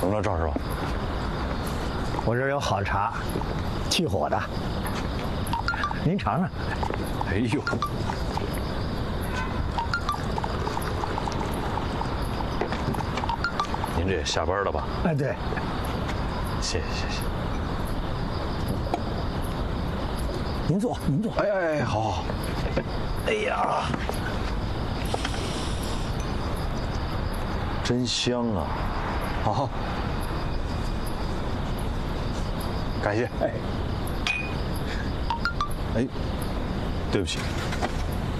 怎么了，赵师傅？ 我这儿有好茶，去火的，您尝尝。 哎呦，您这下班了吧？ 哎，对， 谢谢谢谢。 您坐，您坐。 哎，好好。哎呀，真香啊！好，感谢。哎，对不起。